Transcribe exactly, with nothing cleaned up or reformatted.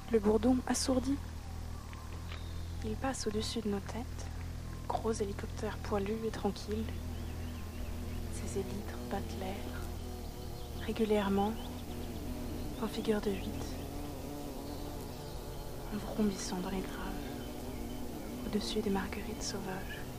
Le bourdon assourdi. Il passe au-dessus de nos têtes, gros hélicoptère poilu et tranquille. Ses élytres battent l'air, régulièrement, en figure de huit, en vrombissant dans les graves, au-dessus des marguerites sauvages.